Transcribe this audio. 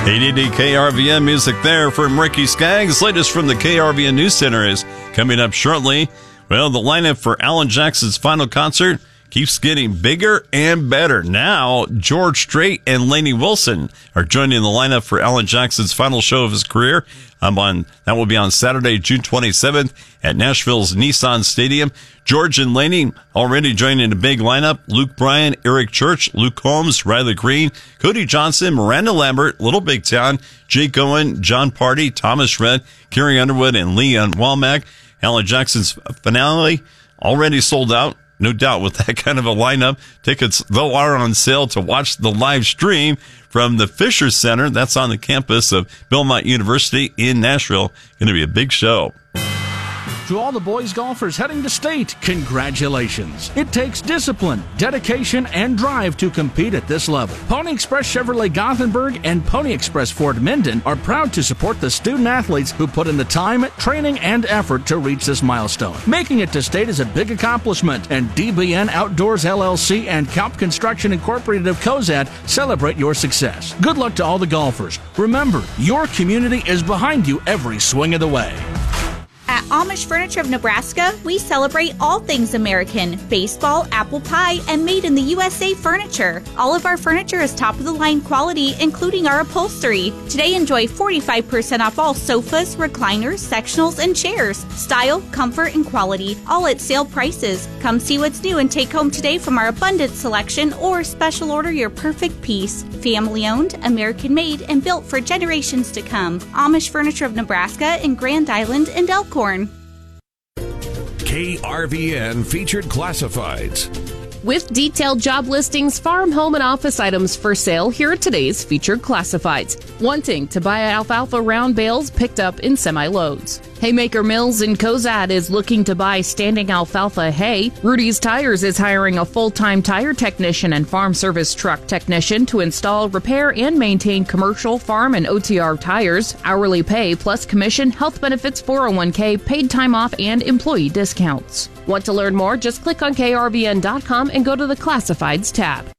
880 KRVN music there from Ricky Skaggs. Latest from the KRVN News Center is coming up shortly. Well, the lineup for Alan Jackson's final concert keeps getting bigger and better. Now, George Strait and Lainey Wilson are joining the lineup for Alan Jackson's final show of his career. That will be on Saturday, June 27th at Nashville's Nissan Stadium. George and Lainey already joining a big lineup. Luke Bryan, Eric Church, Luke Combs, Riley Green, Cody Johnson, Miranda Lambert, Little Big Town, Jake Owen, John Party, Thomas Rhett, Carrie Underwood, and Leon Walmack. Alan Jackson's finale already sold out. No doubt with that kind of a lineup. Tickets, though, are on sale to watch the live stream from the Fisher Center. That's on the campus of Belmont University in Nashville. Going to be a big show. To all the boys golfers heading to state, congratulations. It takes discipline, dedication, and drive to compete at this level. Pony Express Chevrolet Gothenburg and Pony Express Ford Minden are proud to support the student athletes who put in the time, training, and effort to reach this milestone. Making it to state is a big accomplishment, and DBN Outdoors LLC and Kalp Construction Incorporated of Cozad celebrate your success. Good luck to all the golfers. Remember, your community is behind you every swing of the way. At Amish Furniture of Nebraska, we celebrate all things American: baseball, apple pie, and made in the USA furniture. All of our furniture is top-of-the-line quality, including our upholstery. Today, enjoy 45% off all sofas, recliners, sectionals, and chairs. Style, comfort, and quality, all at sale prices. Come see what's new and take home today from our abundant selection, or special order your perfect piece. Family-owned, American-made, and built for generations to come. Amish Furniture of Nebraska in Grand Island and Elkhorn. KRVN Featured Classifieds. With detailed job listings, farm, home, and office items for sale, here are today's Featured Classifieds. Wanting to buy alfalfa round bales picked up in semi-loads. Haymaker Mills in Cozad is looking to buy standing alfalfa hay. Rudy's Tires is hiring a full-time tire technician and farm service truck technician to install, repair, and maintain commercial, farm, and OTR tires. Hourly pay plus commission, health benefits, 401k, paid time off, and employee discounts. Want to learn more? Just click on krvn.com and go to the Classifieds tab.